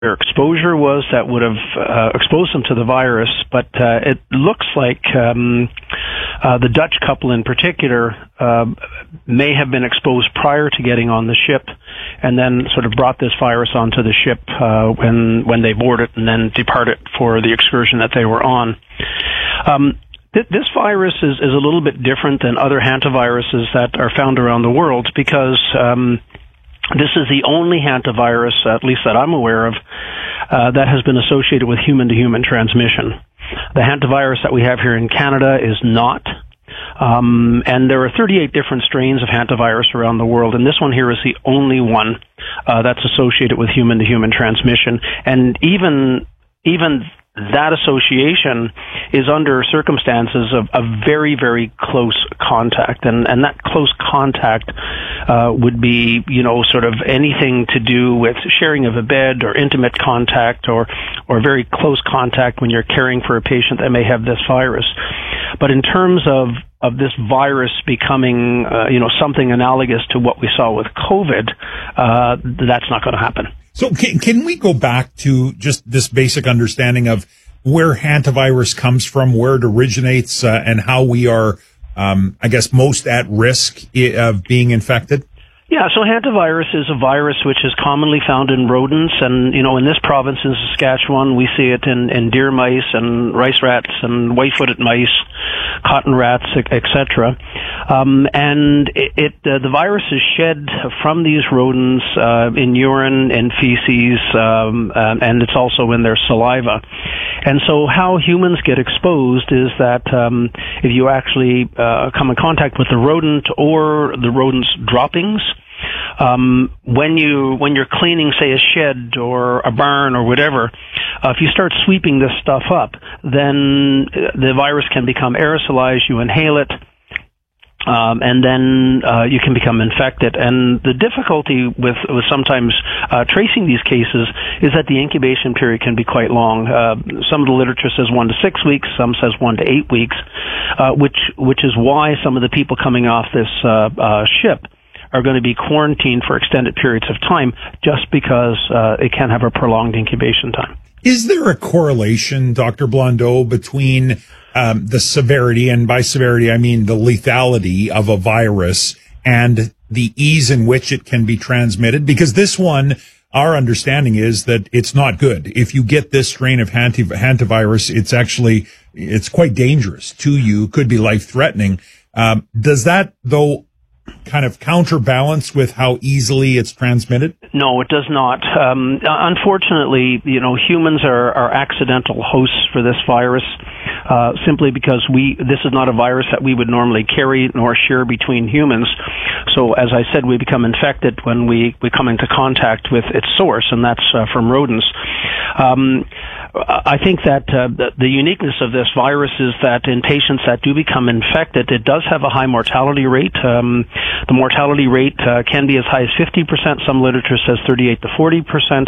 their exposure was that would have exposed them to the virus, but it looks like the Dutch couple in particular may have been exposed prior to getting on the ship, and then sort of brought this virus onto the ship when they boarded and then departed for the excursion that they were on. This virus is a little bit different than other hantaviruses that are found around the world because this is the only hantavirus, at least that I'm aware of, that has been associated with human-to-human transmission. The hantavirus that we have here in Canada is not. And there are 38 different strains of hantavirus around the world, and this one here is the only one that's associated with human-to-human transmission. And even that association is under circumstances of very, very close contact. And that close contact would be, sort of anything to do with sharing of a bed or intimate contact or very close contact when you're caring for a patient that may have this virus. But in terms of this virus becoming, something analogous to what we saw with COVID, that's not going to happen. So can we go back to just this basic understanding of where hantavirus comes from, where it originates, and how we are, most at risk of being infected? Yeah, so hantavirus is a virus which is commonly found in rodents, and, in this province in Saskatchewan, we see it in deer mice and rice rats and white-footed mice, cotton rats, etc. And the virus is shed from these rodents in urine and feces, and it's also in their saliva. And so how humans get exposed is that if you actually come in contact with the rodent or the rodent's droppings, when you're cleaning, say, a shed or a barn or whatever, if you start sweeping this stuff up, then the virus can become aerosolized, you inhale it, and then you can become infected. And the difficulty with sometimes tracing these cases is that the incubation period can be quite long. Some of the literature says 1 to 6 weeks, some says 1 to 8 weeks, which is why some of the people coming off this ship are going to be quarantined for extended periods of time just because it can have a prolonged incubation time. Is there a correlation, Dr. Blondeau, between the severity, and by severity I mean the lethality of a virus, and the ease in which it can be transmitted? Because this one, our understanding is that it's not good. If you get this strain of hantavirus, it's quite dangerous to you, could be life-threatening. Does that, though, kind of counterbalance with how easily it's transmitted? No, it does not. Unfortunately, humans are accidental hosts for this virus, simply because this is not a virus that we would normally carry nor share between humans. So, as I said, we become infected when we come into contact with its source, and that's from rodents. I think that the uniqueness of this virus is that in patients that do become infected, it does have a high mortality rate. The mortality rate can be as high as 50%. Some literature says 38 to 40%.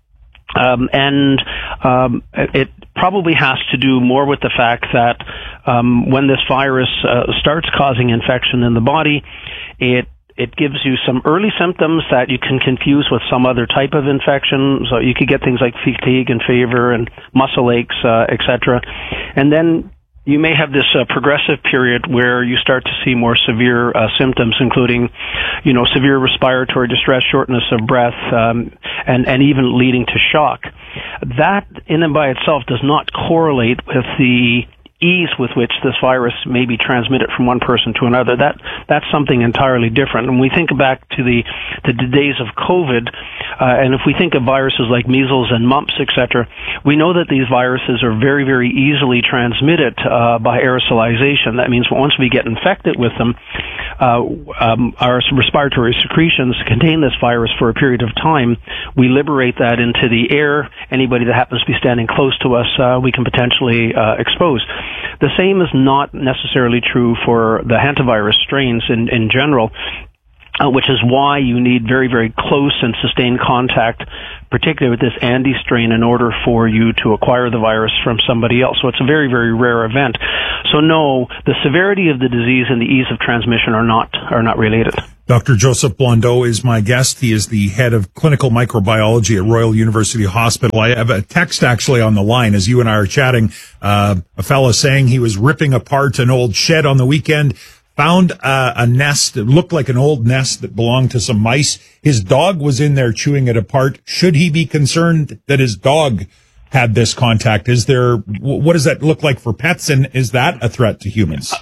It probably has to do more with the fact that when this virus starts causing infection in the body, it gives you some early symptoms that you can confuse with some other type of infection. So you could get things like fatigue and fever and muscle aches, etc. And then you may have this progressive period where you start to see more severe symptoms, including, severe respiratory distress, shortness of breath, and even leading to shock. That in and by itself does not correlate with the ease with which this virus may be transmitted from one person to another. That's something entirely different. When we think back to the days of COVID, and if we think of viruses like measles and mumps, etc., we know that these viruses are very, very easily transmitted by aerosolization. That means once we get infected with them, our respiratory secretions contain this virus for a period of time. We liberate that into the air. Anybody that happens to be standing close to us, we can potentially expose. The same is not necessarily true for the hantavirus strains in general, which is why you need very, very close and sustained contact, particularly with this Andes strain, in order for you to acquire the virus from somebody else. So it's a very, very rare event. So no, the severity of the disease and the ease of transmission are not related. Dr. Joseph Blondeau is my guest. He is the head of clinical microbiology at Royal University Hospital. I have a text actually on the line as you and I are chatting. A fella saying he was ripping apart an old shed on the weekend, found a nest that looked like an old nest that belonged to some mice. His dog was in there chewing it apart. Should he be concerned that his dog had this contact? What does that look like for pets, and is that a threat to humans?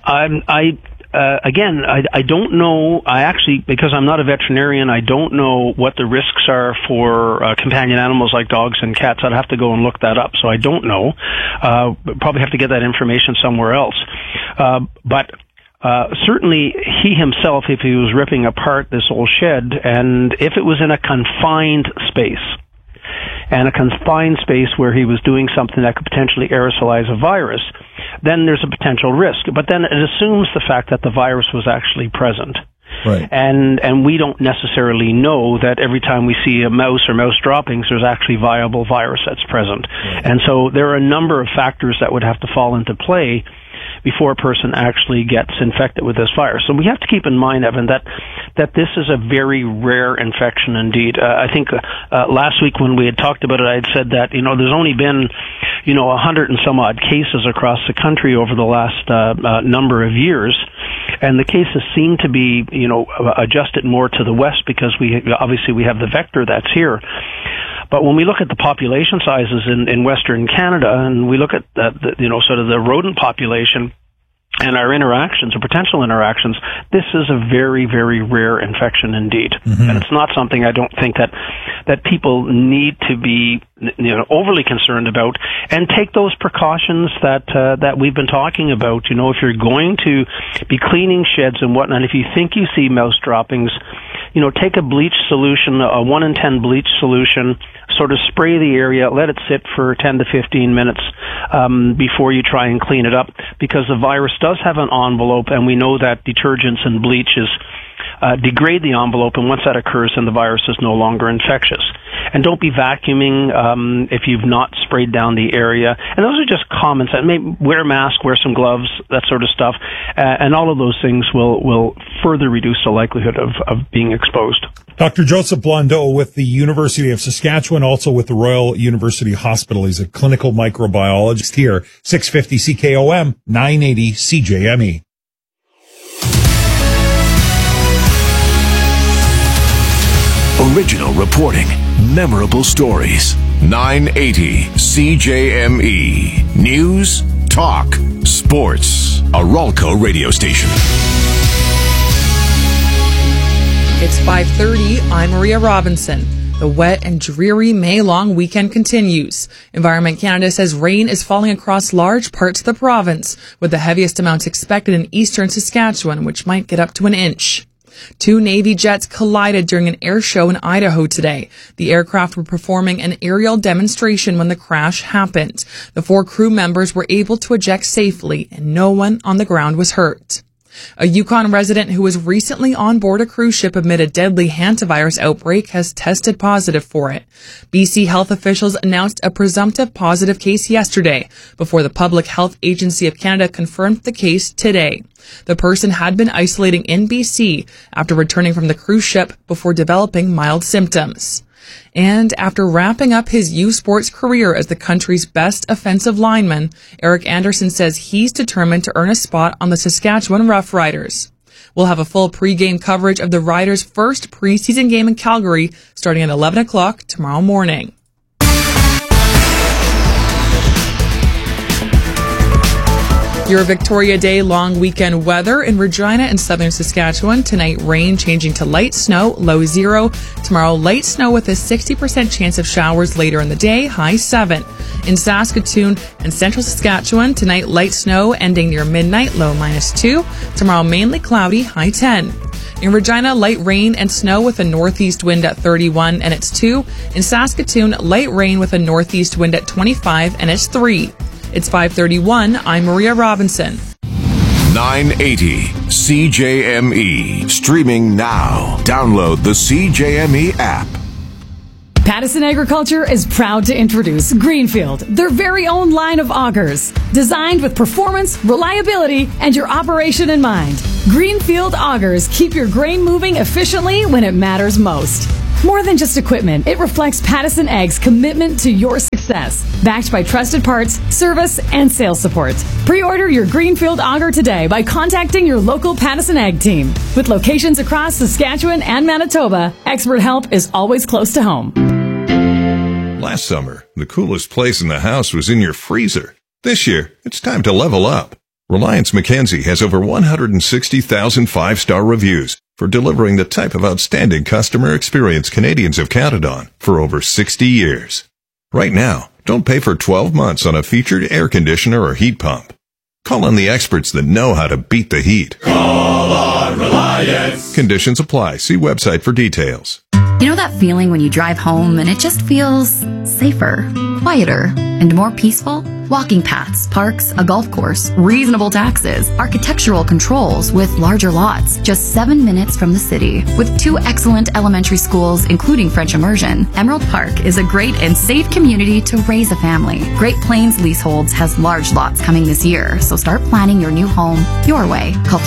I don't know. Because I'm not a veterinarian, I don't know what the risks are for companion animals like dogs and cats. I'd have to go and look that up, so I don't know. Probably have to get that information somewhere else. But certainly he himself, if he was ripping apart this old shed, and if it was in a confined space, where he was doing something that could potentially aerosolize a virus, then there's a potential risk. But then it assumes the fact that the virus was actually present. Right. And we don't necessarily know that every time we see a mouse or mouse droppings, there's actually viable virus that's present. Right. And so there are a number of factors that would have to fall into play before a person actually gets infected with this virus. So we have to keep in mind, Evan, that this is a very rare infection indeed. I think last week when we had talked about it, I had said that, there's only been, 100 and some odd cases across the country over the last number of years. And the cases seem to be, adjusted more to the west because we have the vector that's here. But when we look at the population sizes in Western Canada, and we look at the rodent population and our interactions or potential interactions, this is a very, very rare infection indeed. Mm-hmm. And it's not something I don't think that people need to be overly concerned about, and take those precautions that we've been talking about. If you're going to be cleaning sheds and whatnot, if you think you see mouse droppings, take a bleach solution, a 1 in 10 bleach solution, sort of spray the area, let it sit for 10 to 15 minutes before you try and clean it up, because the virus does have an envelope, and we know that detergents and bleaches degrade the envelope, and once that occurs, then the virus is no longer infectious. And don't be vacuuming if you've not sprayed down the area. And those are just comments. Maybe wear a mask, wear some gloves, that sort of stuff, and all of those things will further reduce the likelihood of being exposed. Dr. Joseph Blondeau with the University of Saskatchewan, also with the Royal University Hospital. He's a clinical microbiologist here. 650 CKOM, 980 CJME. Original reporting, memorable stories. 980 CJME. News, talk, sports. A Ralco radio station. It's 5:30. I'm Maria Robinson. The wet and dreary May-long weekend continues. Environment Canada says rain is falling across large parts of the province, with the heaviest amounts expected in eastern Saskatchewan, which might get up to an inch. 2 Navy jets collided during an air show in Idaho today. The aircraft were performing an aerial demonstration when the crash happened. The 4 crew members were able to eject safely, and no one on the ground was hurt. A Yukon resident who was recently on board a cruise ship amid a deadly hantavirus outbreak has tested positive for it. BC health officials announced a presumptive positive case yesterday, before the Public Health Agency of Canada confirmed the case today. The person had been isolating in BC after returning from the cruise ship before developing mild symptoms. And after wrapping up his U Sports career as the country's best offensive lineman, Eric Anderson says he's determined to earn a spot on the Saskatchewan Roughriders. We'll have a full pregame coverage of the Riders' first preseason game in Calgary starting at 11 o'clock tomorrow morning. Your Victoria Day long weekend weather in Regina and southern Saskatchewan. Tonight, rain changing to light snow, low 0. Tomorrow, light snow with a 60% chance of showers later in the day, high 7. In Saskatoon and central Saskatchewan, tonight, light snow ending near midnight, low -2. Tomorrow, mainly cloudy, high 10. In Regina, light rain and snow with a northeast wind at 31 and it's 2. In Saskatoon, light rain with a northeast wind at 25 and it's 3. It's 5:31. I'm Maria Robinson. 980 CJME. Streaming now. Download the CJME app. Pattison Agriculture is proud to introduce Greenfield, their very own line of augers, designed with performance, reliability, and your operation in mind. Greenfield augers keep your grain moving efficiently when it matters most. More than just equipment, it reflects Pattison Ag's commitment to your success, backed by trusted parts, service, and sales support. Pre-order your Greenfield auger today by contacting your local Pattison Ag team. With locations across Saskatchewan and Manitoba, expert help is always close to home. Last summer, the coolest place in the house was in your freezer. This year, it's time to level up. Reliance Mackenzie has over 160,000 five-star reviews for delivering the type of outstanding customer experience Canadians have counted on for over 60 years. Right now, don't pay for 12 months on a featured air conditioner or heat pump. Call on the experts that know how to beat the heat. Call on Reliance. Conditions apply. See website for details. You know that feeling when you drive home and it just feels safer, quieter, and more peaceful? Walking paths, parks, a golf course, reasonable taxes, architectural controls with larger lots, just 7 minutes from the city. With 2 excellent elementary schools, including French immersion, Emerald Park is a great and safe community to raise a family. Great Plains Leaseholds has large lots coming this year, so start planning your new home your way. Call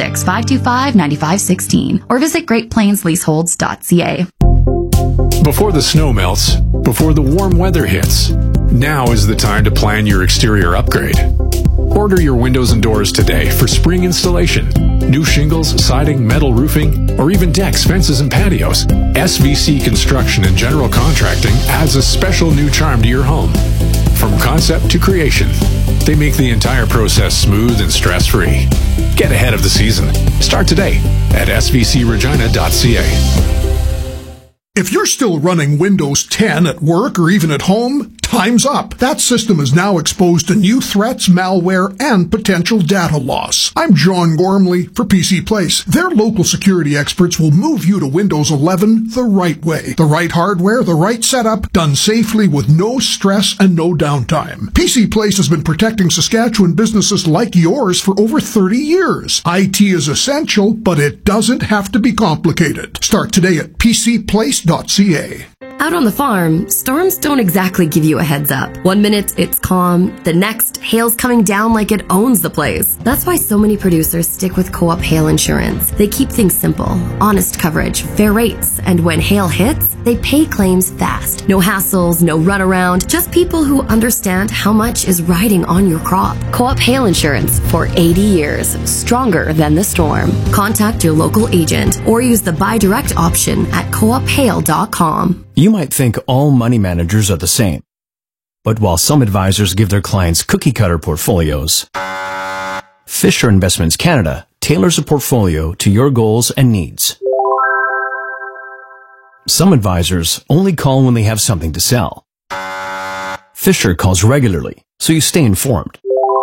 306-525-9516 or visit greatplainsleaseholds.ca. Before the snow melts, before the warm weather hits, now is the time to plan your exterior upgrade. Order your windows and doors today for spring installation. New shingles, siding, metal roofing, or even decks, fences, and patios. SVC Construction and General Contracting adds a special new charm to your home. From concept to creation, they make the entire process smooth and stress-free. Get ahead of the season. Start today at svcregina.ca. If you're still running Windows 10 at work or even at home, time's up. That system is now exposed to new threats, malware, and potential data loss. I'm John Gormley for PC Place. Their local security experts will move you to Windows 11 the right way. The right hardware, the right setup, done safely with no stress and no downtime. PC Place has been protecting Saskatchewan businesses like yours for over 30 years. IT is essential, but it doesn't have to be complicated. Start today at PCPlace.ca. Out on the farm, storms don't exactly give you a heads up. 1 minute it's calm, the next hail's coming down like it owns the place. That's why so many producers stick with Co-op Hail Insurance. They keep things simple, honest coverage, fair rates, and when hail hits, they pay claims fast. No hassles, no runaround, just people who understand how much is riding on your crop. Co-op Hail Insurance for 80 years, stronger than the storm. Contact your local agent or use the buy direct option at coophail.com. You might think all money managers are the same. But while some advisors give their clients cookie-cutter portfolios, Fisher Investments Canada tailors a portfolio to your goals and needs. Some advisors only call when they have something to sell. Fisher calls regularly, so you stay informed.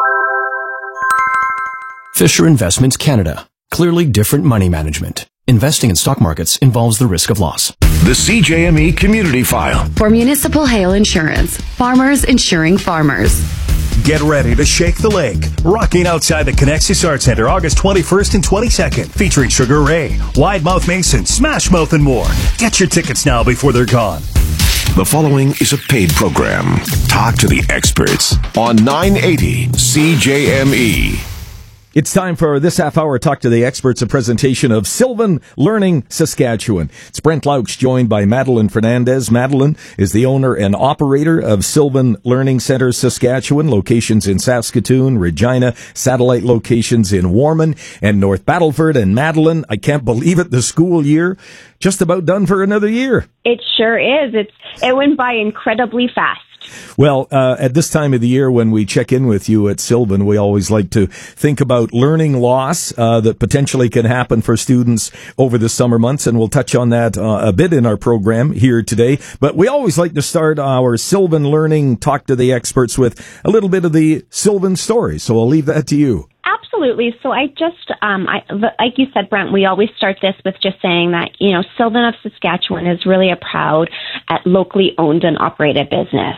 Fisher Investments Canada. Clearly different money management. Investing in stock markets involves the risk of loss. The CJME Community File. For municipal hail insurance, farmers insuring farmers. Get ready to shake the lake. Rocking outside the Connexus Arts Center August 21st and 22nd. Featuring Sugar Ray, Wide Mouth Mason, Smash Mouth, and more. Get your tickets now before they're gone. The following is a paid program. Talk to the experts on 980 CJME. It's time for this half hour Talk to the Experts, a presentation of Sylvan Learning Saskatchewan. It's Brent Laux joined by Madeline Fernandez. Madeline is the owner and operator of Sylvan Learning Center Saskatchewan, locations in Saskatoon, Regina, satellite locations in Warman and North Battleford. And Madeline, I can't believe it, the school year just about done for another year. It sure is. It went by incredibly fast. Well, at this time of the year when we check in with you at Sylvan, we always like to think about learning loss that potentially can happen for students over the summer months, and we'll touch on that a bit in our program here today. But we always like to start our Sylvan Learning Talk to the Experts with a little bit of the Sylvan story, so I'll leave that to you. Absolutely. So I just, like you said, Brent, we always start this with just saying that, Sylvan of Saskatchewan is really a proud, locally owned and operated business.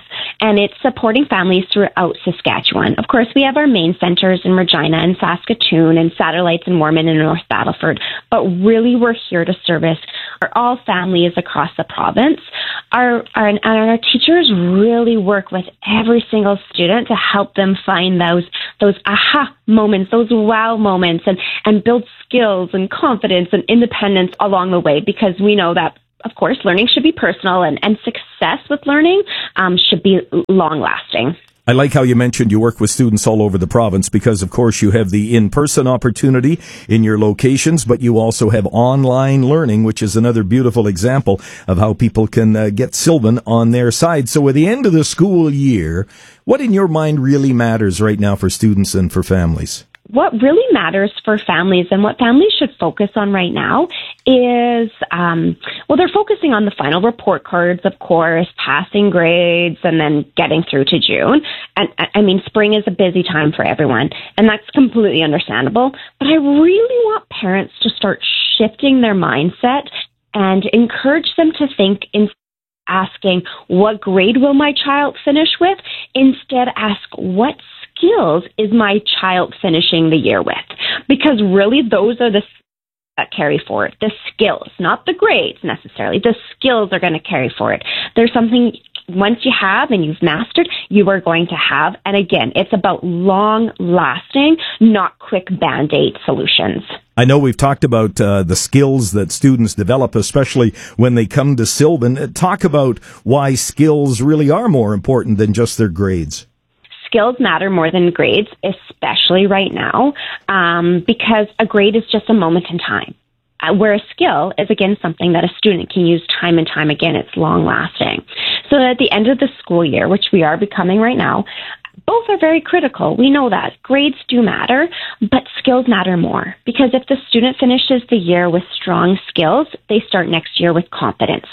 and it's supporting families throughout Saskatchewan. Of course, we have our main centers in Regina and Saskatoon and satellites in Mormon and North Battleford, but really we're here to service all families across the province. Our teachers really work with every single student to help them find those aha moments, those wow moments, and build skills and confidence and independence along the way, because we know that, of course, learning should be personal and success with learning should be long-lasting. I like how you mentioned you work with students all over the province because, of course, you have the in-person opportunity in your locations, but you also have online learning, which is another beautiful example of how people can get Sylvan on their side. So at the end of the school year, what in your mind really matters right now for students and for families? What really matters for families and what families should focus on right now is, they're focusing on the final report cards, of course, passing grades, and then getting through to June. And I mean, spring is a busy time for everyone, and that's completely understandable. But I really want parents to start shifting their mindset and encourage them to think in asking, what grade will my child finish with? Instead, ask, what skills is my child finishing the year with? Because really those are the that carry forward. The skills, not the grades necessarily. The skills are going to carry forward. There's something once you have and you've mastered, you are going to have. And again, it's about long-lasting, not quick Band-Aid solutions. I know we've talked about the skills that students develop, especially when they come to Sylvan. Talk about why skills really are more important than just their grades. Skills matter more than grades, especially right now, because a grade is just a moment in time. Where a skill is, again, something that a student can use time and time again. It's long-lasting. So at the end of the school year, which we are becoming right now, both are very critical. We know that. Grades do matter, but skills matter more. Because if the student finishes the year with strong skills, they start next year with confidence.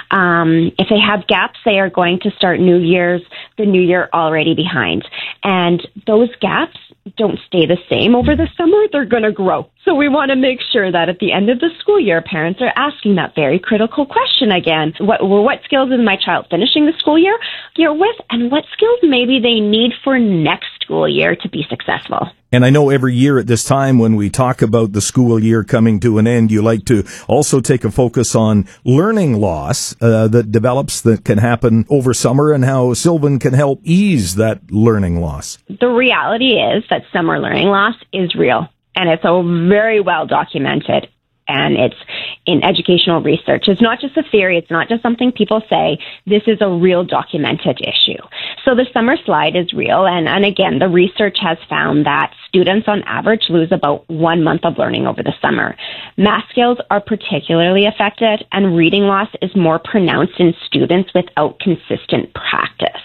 If they have gaps, they are going to start the new year already behind. And those gaps don't stay the same over the summer. They're going to grow. So we want to make sure that at the end of the school year, parents are asking that very critical question again. What skills is my child finishing the school year with, and what skills maybe they need for next school year to be successful? And I know every year at this time when we talk about the school year coming to an end, you like to also take a focus on learning loss that develops that can happen over summer and how Sylvan can help ease that learning loss. The reality is that summer learning loss is real, and it's very well documented. And it's in educational research. It's not just a theory. It's not just something people say. This is a real documented issue. So the summer slide is real. And again, the research has found that students on average lose about 1 month of learning over the summer. Math skills are particularly affected, and reading loss is more pronounced in students without consistent practice.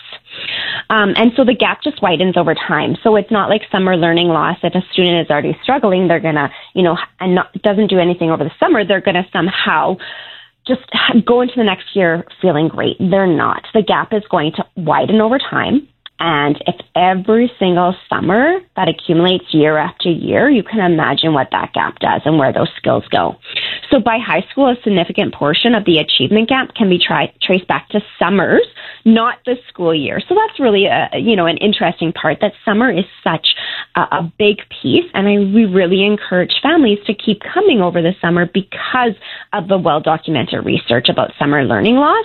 And so the gap just widens over time. So it's not like summer learning loss. If a student is already struggling, they're going to, doesn't do anything over the summer, they're going to somehow just go into the next year feeling great. They're not. The gap is going to widen over time. And if every single summer that accumulates year after year, you can imagine what that gap does and where those skills go. So by high school, a significant portion of the achievement gap can be traced back to summers, not the school year. So that's really an interesting part, that summer is such a big piece. And we really encourage families to keep coming over the summer because of the well-documented research about summer learning loss.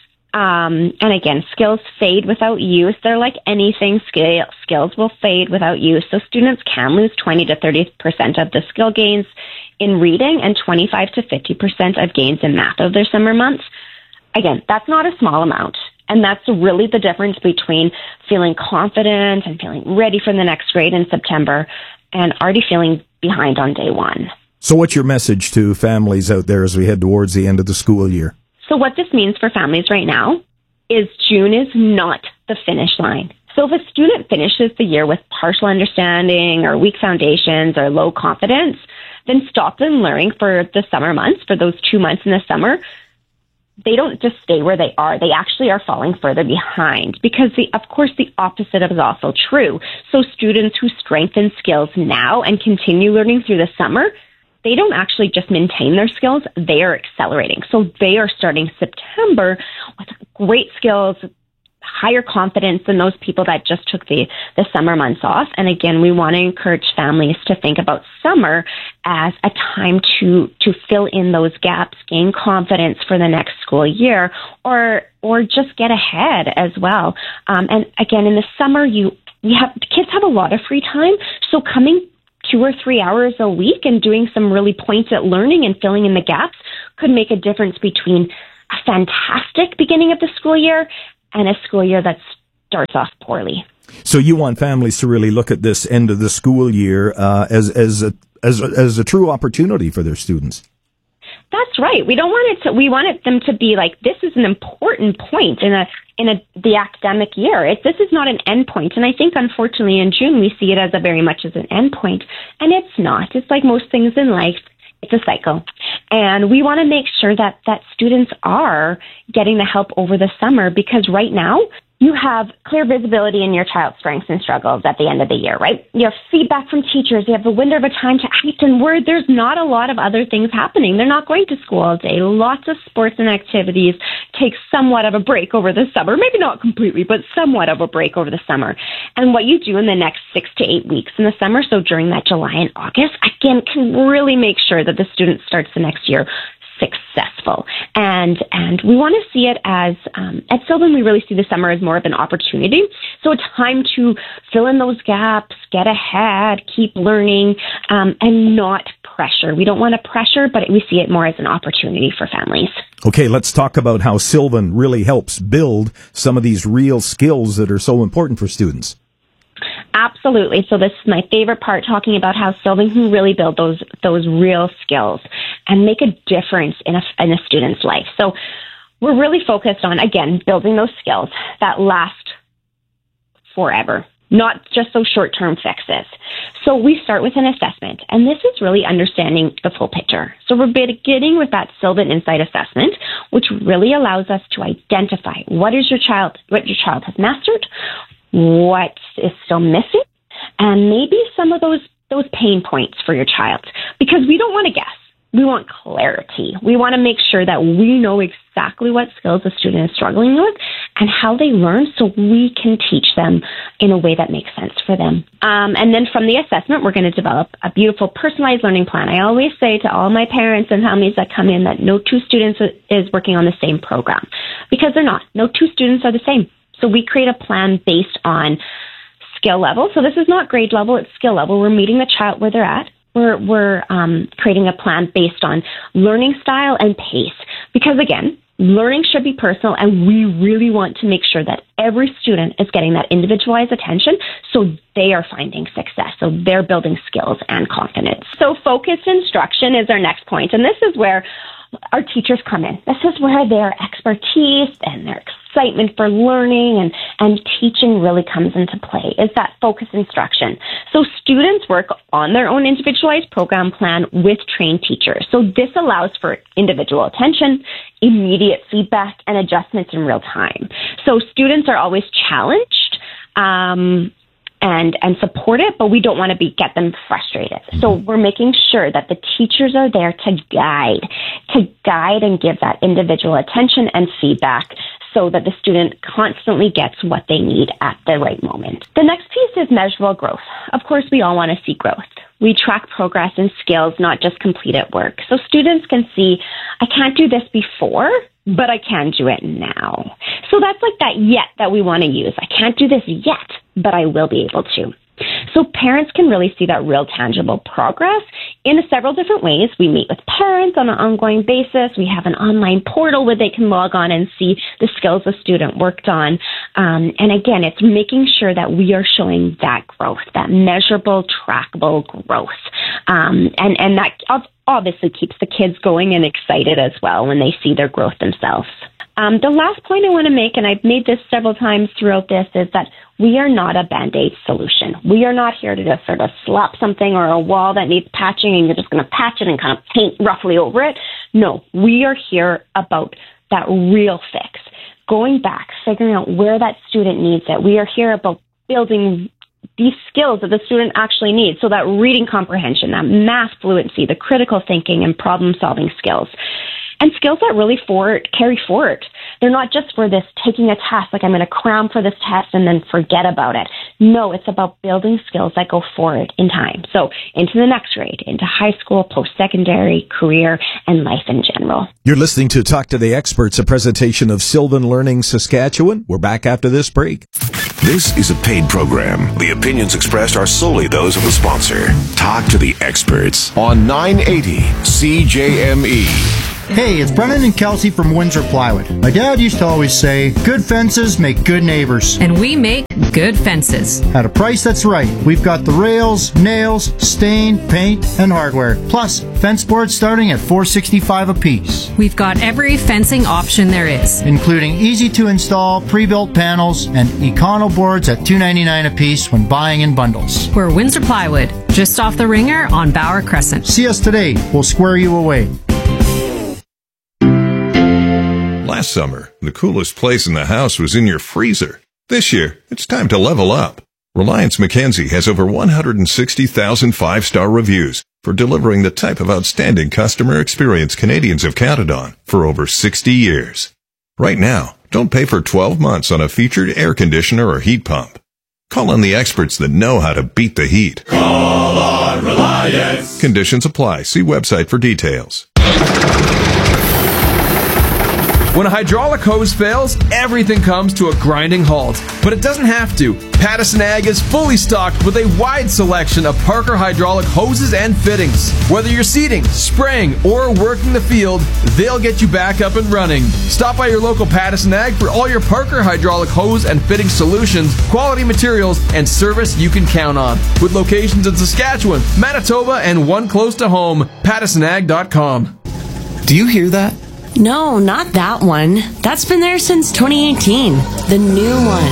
And again, skills fade without use. They're like anything. Skills will fade without use. So students can lose 20 to 30% of the skill gains in reading and 25 to 50% of gains in math over their summer months. Again, that's not a small amount. And that's really the difference between feeling confident and feeling ready for the next grade in September and already feeling behind on day one. So what's your message to families out there as we head towards the end of the school year? So what this means for families right now is June is not the finish line. So if a student finishes the year with partial understanding or weak foundations or low confidence, then stop them learning for the summer months, for those 2 months in the summer. They don't just stay where they are. They actually are falling further behind because, of course, the opposite is also true. So students who strengthen skills now and continue learning through the summer, they don't actually just maintain their skills, they are accelerating. So they are starting September with great skills, higher confidence than those people that just took the summer months off. And again, we want to encourage families to think about summer as a time to fill in those gaps, gain confidence for the next school year, or just get ahead as well. And again, in the summer, kids have a lot of free time, so coming 2 or 3 hours a week and doing some really pointed learning and filling in the gaps could make a difference between a fantastic beginning of the school year and a school year that starts off poorly. So you want families to really look at this end of the school year as a true opportunity for their students. That's right. We want them to be like, this is an important point in the academic year. This is not an end point. And I think, unfortunately, in June, we see it as very much as an end point. And it's not. It's like most things in life. It's a cycle. And we want to make sure that students are getting the help over the summer, because right now, you have clear visibility in your child's strengths and struggles at the end of the year, right? You have feedback from teachers. You have the window of a time to act, and there's not a lot of other things happening. They're not going to school all day. Lots of sports and activities take somewhat of a break over the summer. Maybe not completely, but somewhat of a break over the summer. And what you do in the next 6 to 8 weeks in the summer, so during that July and August, again, can really make sure that the student starts the next year successful. And we want to see it as, at Sylvan, we really see the summer as more of an opportunity. So a time to fill in those gaps, get ahead, keep learning, and not pressure. We don't want to pressure, but we see it more as an opportunity for families. Okay, let's talk about how Sylvan really helps build some of these real skills that are so important for students. Absolutely. So this is my favorite part, talking about how Sylvan can really build those real skills and make a difference in a student's life. So we're really focused on, again, building those skills that last forever, not just those short-term fixes. So we start with an assessment, and this is really understanding the full picture. So we're beginning with that Sylvan Insight Assessment, which really allows us to identify what your child has mastered, what is still missing, and maybe some of those pain points for your child. Because we don't want to guess. We want clarity. We want to make sure that we know exactly what skills a student is struggling with and how they learn, so we can teach them in a way that makes sense for them. And then from the assessment, we're going to develop a beautiful personalized learning plan. I always say to all my parents and families that come in that no two students is working on the same program, because they're not. No two students are the same. So we create a plan based on skill level. So this is not grade level, it's skill level. We're meeting the child where they're at. We're creating a plan based on learning style and pace. Because again, learning should be personal, and we really want to make sure that every student is getting that individualized attention, so they are finding success. So they're building skills and confidence. So focused instruction is our next point. And this is where our teachers come in. This is where their expertise and their excitement for learning and teaching really comes into play, is that focused instruction. So students work on their own individualized program plan with trained teachers. So this allows for individual attention, immediate feedback, and adjustments in real time. So students are always challenged and support it, but we don't want to get them frustrated. So we're making sure that the teachers are there to guide and give that individual attention and feedback, so that the student constantly gets what they need at the right moment. The next piece is measurable growth. Of course, we all want to see growth. We track progress and skills, not just completed work. So students can see, I can't do this before, but I can do it now. So that's like that yet that we want to use. I can't do this yet, but I will be able to. So parents can really see that real tangible progress in several different ways. We meet with parents on an ongoing basis. We have an online portal where they can log on and see the skills the student worked on. And again, it's making sure that we are showing that growth, that measurable, trackable growth. And that obviously keeps the kids going and excited as well when they see their growth themselves. The last point I want to make, and I've made this several times throughout this, is that we are not a Band-Aid solution. We are not here to just sort of slap something or a wall that needs patching and you're just going to patch it and kind of paint roughly over it. No, we are here about that real fix. Going back, figuring out where that student needs it. We are here about building these skills that the student actually needs. So that reading comprehension, that math fluency, the critical thinking and problem-solving skills. and skills that really carry forward. They're not just for this taking a test, like I'm going to cram for this test and then forget about it. No, it's about building skills that go forward in time. So into the next grade, into high school, post-secondary, career, and life in general. You're listening to Talk to the Experts, a presentation of Sylvan Learning Saskatchewan. We're back after this break. This is a paid program. The opinions expressed are solely those of the sponsor. Talk to the Experts on 980 CJME. Hey, it's Brennan and Kelsey from Windsor Plywood. My dad used to always say, good fences make good neighbors. And we make good fences. At a price that's right. We've got the rails, nails, stain, paint, and hardware. Plus, fence boards starting at $465 a piece. We've got every fencing option there is, including easy-to-install pre-built panels and Econo boards at $299 a piece when buying in bundles. We're Windsor Plywood, just off the Ringer on Bauer Crescent. See us today. We'll square you away. Last summer, the coolest place in the house was in your freezer. This year, it's time to level up. Reliance Mackenzie has over 160,000 five-star reviews for delivering the type of outstanding customer experience Canadians have counted on for over 60 years. Right now, don't pay for 12 months on a featured air conditioner or heat pump. Call on the experts that know how to beat the heat. Call on Reliance. Conditions apply. See website for details. When a hydraulic hose fails, everything comes to a grinding halt. But it doesn't have to. Pattison Ag is fully stocked with a wide selection of Parker hydraulic hoses and fittings. Whether you're seeding, spraying, or working the field, they'll get you back up and running. Stop by your local Pattison Ag for all your Parker hydraulic hose and fitting solutions, quality materials, and service you can count on. With locations in Saskatchewan, Manitoba, and one close to home, PattisonAg.com. Do you hear that? No, not that one. That's been there since 2018. The new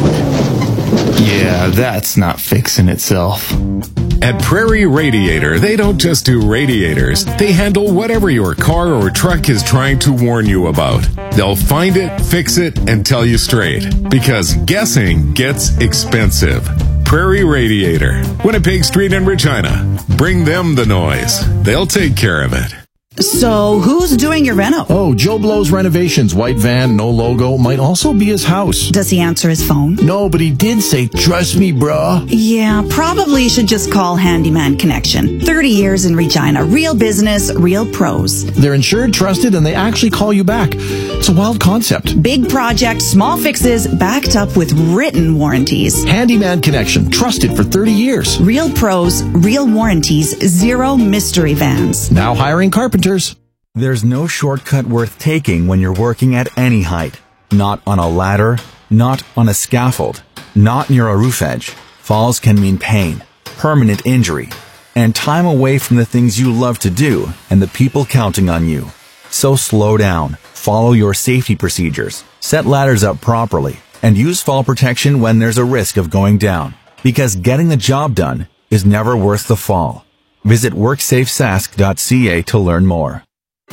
one. Yeah, that's not fixing itself. At Prairie Radiator, they don't just do radiators. They handle whatever your car or truck is trying to warn you about. They'll find it, fix it, and tell you straight. Because guessing gets expensive. Prairie Radiator, Winnipeg Street in Regina. Bring them the noise. They'll take care of it. So, who's doing your reno? Oh, Joe Blow's Renovations. White van, no logo. Might also be his house. Does he answer his phone? No, but he did say, trust me, brah. Yeah, probably should just call Handyman Connection. 30 years in Regina. Real business, real pros. They're insured, trusted, and they actually call you back. It's a wild concept. Big project, small fixes, backed up with written warranties. Handyman Connection. Trusted for 30 years. Real pros, real warranties, zero mystery vans. Now hiring carpenters. There's no shortcut worth taking when you're working at any height. Not on a ladder, not on a scaffold, not near a roof edge. Falls can mean pain, permanent injury, and time away from the things you love to do and the people counting on you. So slow down, follow your safety procedures, set ladders up properly, and use fall protection when there's a risk of going down. Because getting the job done is never worth the fall. Visit WorksafeSask.ca to learn more.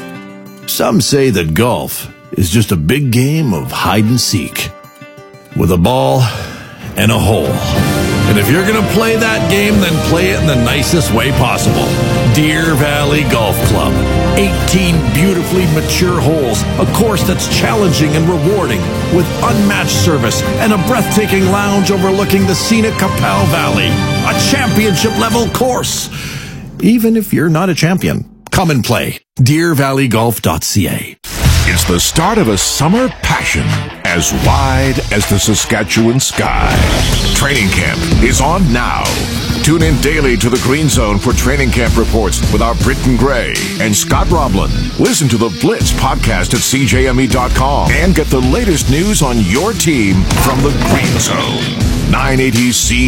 Some say that golf is just a big game of hide and seek, with a ball and a hole. And if you're going to play that game, then play it in the nicest way possible. Deer Valley Golf Club. 18 beautifully mature holes, a course that's challenging and rewarding, with unmatched service and a breathtaking lounge overlooking the scenic Capel Valley. A championship-level course. Even if you're not a champion, come and play. DeerValleyGolf.ca. It's the start of a summer passion as wide as the Saskatchewan sky. Training camp is on now. Tune in daily to the Green Zone for training camp reports with our Britton Gray and Scott Roblin. Listen to the Blitz podcast at CJME.com and get the latest news on your team from the Green Zone. 980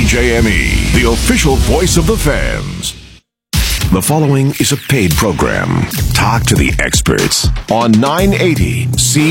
CJME, the official voice of the fans. The following is a paid program. Talk to the experts on 980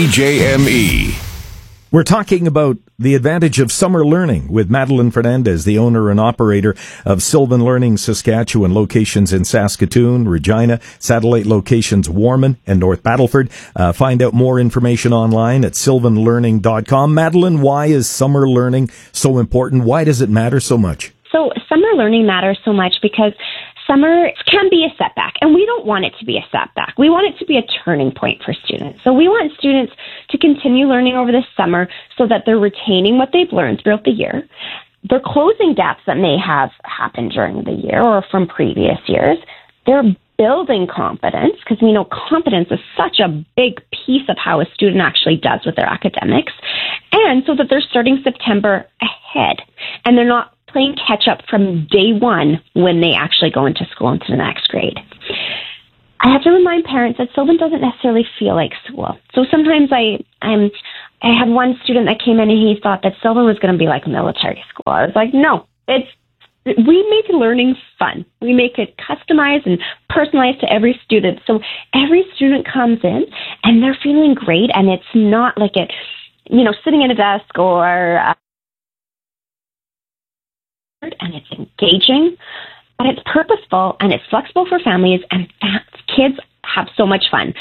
CJME. We're talking about the advantage of summer learning with Madeline Fernandez, the owner and operator of Sylvan Learning Saskatchewan, locations in Saskatoon, Regina, satellite locations Warman and North Battleford. Find out more information online at sylvanlearning.com. Madeline, why is summer learning so important? Why does it matter so much? So summer learning matters so much because summer can be a setback, and we don't want it to be a setback. We want it to be a turning point for students. So we want students to continue learning over the summer so that they're retaining what they've learned throughout the year. They're closing gaps that may have happened during the year or from previous years. They're building confidence, because we know confidence is such a big piece of how a student actually does with their academics, and so that they're starting September ahead, and they're not playing catch up from day one when they actually go into school into the next grade. I have to remind parents that Sylvan doesn't necessarily feel like school. So sometimes I had one student that came in and he thought that Sylvan was going to be like military school. I was like, no, we make learning fun. We make it customized and personalized to every student. So every student comes in and they're feeling great, and it's not like sitting at a desk or and it's engaging, but it's purposeful and it's flexible for families, and kids have so much fun.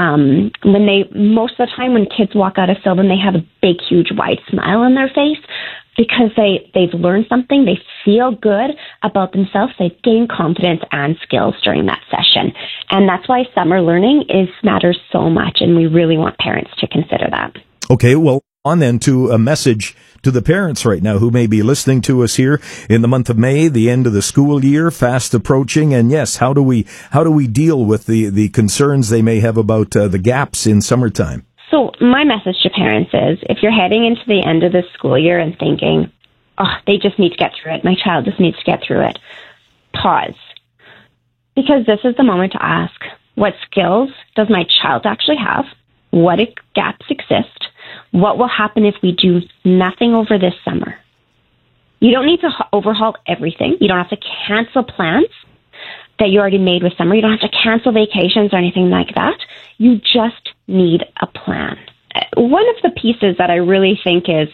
Most of the time when kids walk out of Sylvan, they have a big, huge, wide smile on their face because they've learned something. They feel good about themselves. They've gained confidence and skills during that session. And that's why summer learning matters so much, and we really want parents to consider that. Okay, well, on then to a message to the parents right now who may be listening to us here in the month of May, the end of the school year, fast approaching. And yes, how do we deal with the concerns they may have about the gaps in summertime? So my message to parents is, if you're heading into the end of the school year and thinking, they just need to get through it, my child just needs to get through it, pause. Because this is the moment to ask, what skills does my child actually have? What gaps exist? What will happen if we do nothing over this summer? You don't need to overhaul everything. You don't have to cancel plans that you already made with summer. You don't have to cancel vacations or anything like that. You just need a plan. One of the pieces that I really think is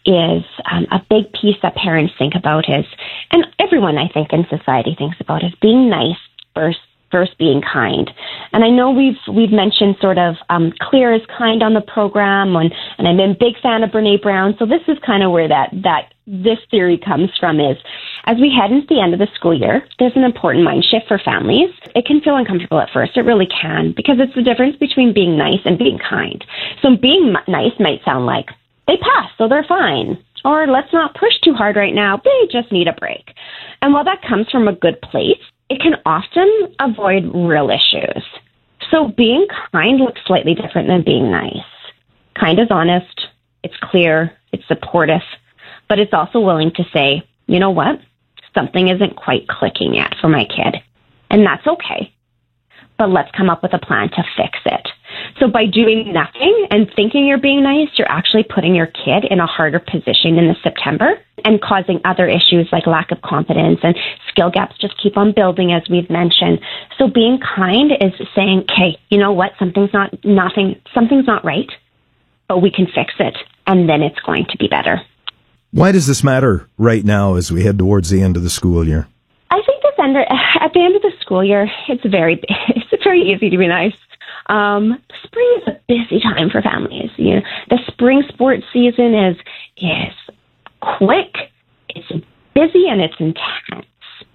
a big piece that parents think about is, and everyone I think in society thinks about, is being nice versus being kind. And I know we've mentioned sort of clear is kind on the program, and I'm a big fan of Brene Brown. So this is kind of where this theory comes from, is as we head into the end of the school year, there's an important mind shift for families. It can feel uncomfortable at first. It really can, because it's the difference between being nice and being kind. So being nice might sound like they pass, so they're fine. Or let's not push too hard right now. They just need a break. And while that comes from a good place, it can often avoid real issues. So being kind looks slightly different than being nice. Kind is honest, it's clear, it's supportive, but it's also willing to say, you know what, something isn't quite clicking yet for my kid. And that's okay. But let's come up with a plan to fix it. So by doing nothing and thinking you're being nice, you're actually putting your kid in a harder position in the September and causing other issues like lack of confidence, and skill gaps just keep on building, as we've mentioned. So being kind is saying, okay, you know what, something's not right, but we can fix it, and then it's going to be better. Why does this matter right now as we head towards the end of the school year? I think at the end of the school year, it's very easy to be nice. Spring is a busy time for families. You know, the spring sports season is quick, it's busy, and it's intense.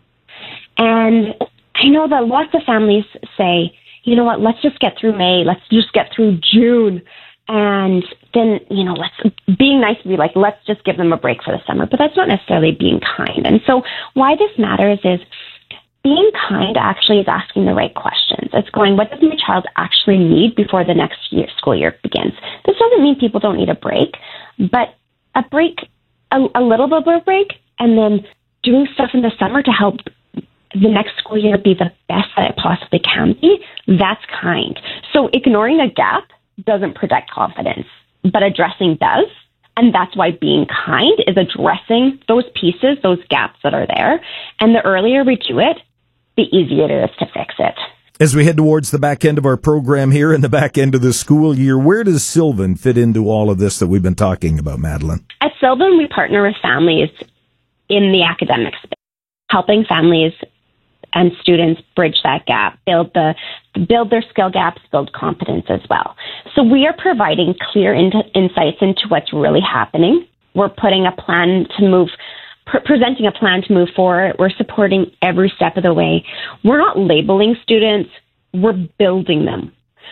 And I know that lots of families say, you know what, let's just get through May, let's just get through June, and then, being nice would be like, let's just give them a break for the summer. But that's not necessarily being kind. And so why this matters is, being kind actually is asking the right questions. It's going, what does my child actually need before the next school year begins? This doesn't mean people don't need a break, but a break, a little bit of a break, and then doing stuff in the summer to help the next school year be the best that it possibly can be, that's kind. So ignoring a gap doesn't protect confidence, but addressing does. And that's why being kind is addressing those pieces, those gaps that are there. And the earlier we do it, the easier it is to fix it. As we head towards the back end of our program here in the back end of the school year, where does Sylvan fit into all of this that we've been talking about, Madeline? At Sylvan, we partner with families in the academic space, helping families and students bridge that gap, build their skill gaps, build confidence as well. So we are providing clear insights into what's really happening. We're putting a plan to move presenting a plan to move forward. We're supporting every step of the way. We're not labeling students. We're building them.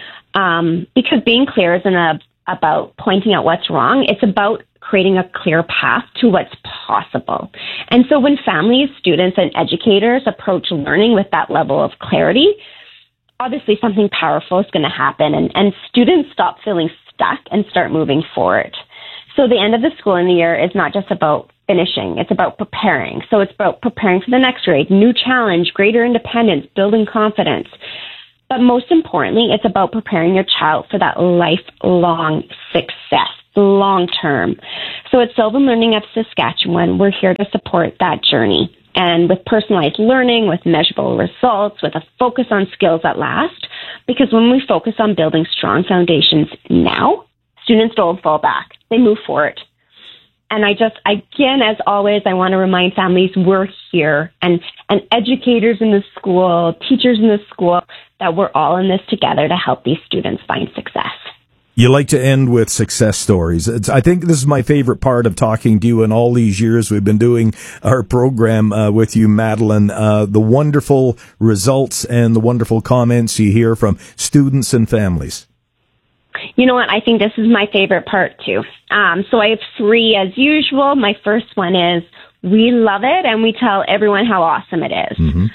Because being clear isn't about pointing out what's wrong. It's about creating a clear path to what's possible. And so when families, students, and educators approach learning with that level of clarity, obviously something powerful is going to happen, and students stop feeling stuck and start moving forward. So the end of the school year is not just about finishing, it's about preparing. So it's about preparing for the next grade, new challenge, greater independence, building confidence. But most importantly, it's about preparing your child for that lifelong success, long term. So at Sylvan Learning of Saskatchewan, we're here to support that journey. And with personalized learning, with measurable results, with a focus on skills that last. Because when we focus on building strong foundations now, students don't fall back. They move forward. And again, as always, I want to remind families we're here, and educators in the school, teachers in the school, that we're all in this together to help these students find success. You like to end with success stories. I think this is my favorite part of talking to you in all these years we've been doing our program with you, Madeline. The wonderful results and the wonderful comments you hear from students and families. You know what? I think this is my favorite part, too. So I have 3 as usual. My first one is, we love it, and we tell everyone how awesome it is. Mm-hmm.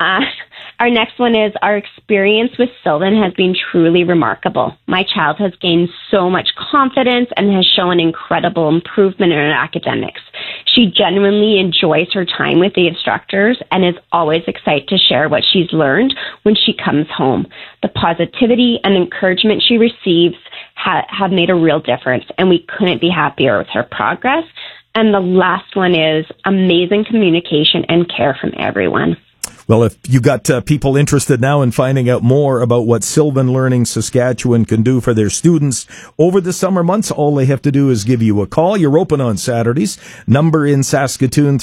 Our next one is, our experience with Sylvan has been truly remarkable. My child has gained so much confidence and has shown incredible improvement in her academics. She genuinely enjoys her time with the instructors and is always excited to share what she's learned when she comes home. The positivity and encouragement she receives have made a real difference, and we couldn't be happier with her progress. And the last one is amazing communication and care from everyone. Well, if you got people interested now in finding out more about what Sylvan Learning Saskatchewan can do for their students over the summer months, all they have to do is give you a call. You're open on Saturdays. Number in Saskatoon,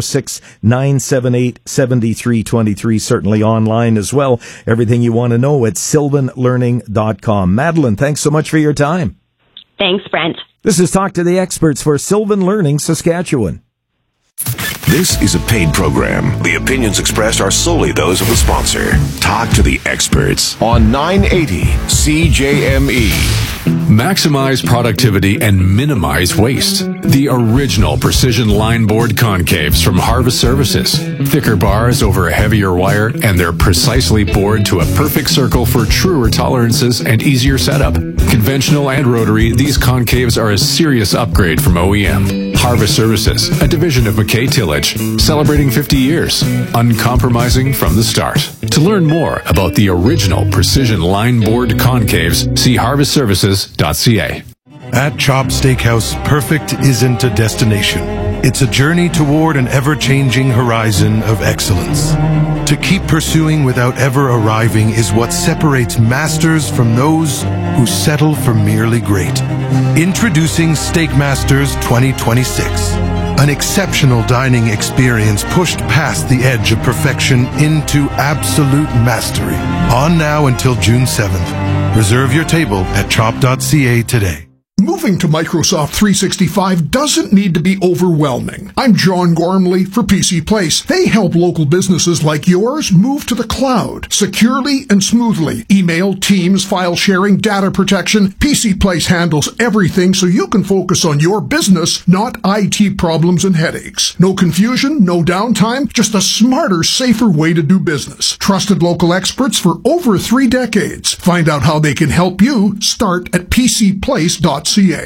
306-978-7323. Certainly online as well. Everything you want to know at sylvanlearning.com. Madeline, thanks so much for your time. Thanks, Brent. This is Talk to the Experts for Sylvan Learning Saskatchewan. This is a paid program. The opinions expressed are solely those of the sponsor. Talk to the Experts on 980 CJME. Maximize productivity and minimize waste. The original precision line board concaves from Harvest Services. Thicker bars over a heavier wire, and they're precisely bored to a perfect circle for truer tolerances and easier setup. Conventional and rotary, these concaves are a serious upgrade from OEM. Harvest Services, a division of McKay Tillage, celebrating 50 years, uncompromising from the start. To learn more about the original precision line board concaves, see harvestservices.ca. At Chop Steakhouse, perfect isn't a destination. It's a journey toward an ever-changing horizon of excellence. To keep pursuing without ever arriving is what separates masters from those who settle for merely great. Introducing Steak Masters 2026. An exceptional dining experience pushed past the edge of perfection into absolute mastery. On now until June 7th. Reserve your table at chop.ca today. Moving to Microsoft 365 doesn't need to be overwhelming. I'm John Gormley for PC Place. They help local businesses like yours move to the cloud securely and smoothly. Email, Teams, file sharing, data protection. PC Place handles everything so you can focus on your business, not IT problems and headaches. No confusion, no downtime, just a smarter, safer way to do business. Trusted local experts for over 3 decades. Find out how they can help you. Start at pcplace.ca.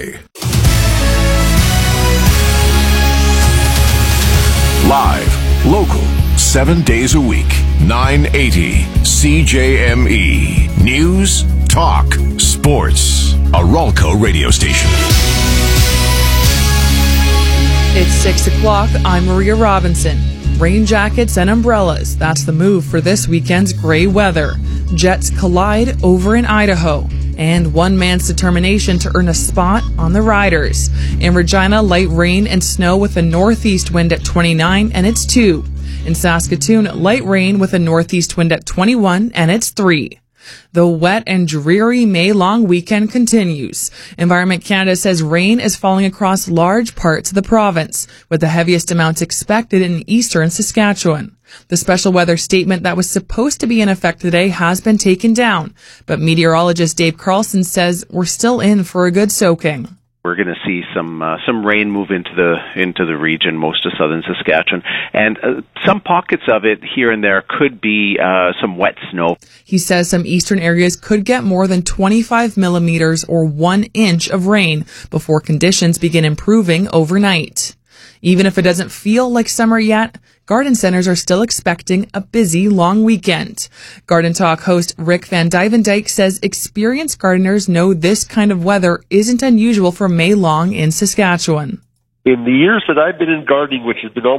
Live, local, 7 days a week, 980 CJME. News, talk, sports. A Ralco radio station. It's 6 o'clock. I'm Maria Robinson. Rain jackets and umbrellas. That's the move for this weekend's gray weather. Jets collide over in Idaho. And one man's determination to earn a spot on the Riders. In Regina, light rain and snow with a northeast wind at 29, and it's 2. In Saskatoon, light rain with a northeast wind at 21, and it's 3. The wet and dreary May-long weekend continues. Environment Canada says rain is falling across large parts of the province, with the heaviest amounts expected in eastern Saskatchewan. The special weather statement that was supposed to be in effect today has been taken down, but meteorologist Dave Carlson says we're still in for a good soaking. We're going to see some rain move into the region, most of southern Saskatchewan, and some pockets of it here and there could be some wet snow. He says some eastern areas could get more than 25 millimeters or 1 inch of rain before conditions begin improving overnight. Even if it doesn't feel like summer yet, garden centers are still expecting a busy, long weekend. Garden Talk host Rick Van Dyvendyke says experienced gardeners know this kind of weather isn't unusual for May long in Saskatchewan. In the years that I've been in gardening, which has been